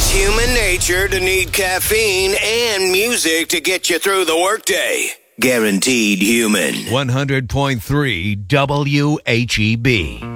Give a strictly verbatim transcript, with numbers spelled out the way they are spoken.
It's human nature to need caffeine and music to get you through the workday. Guaranteed human. one hundred point three W H E B.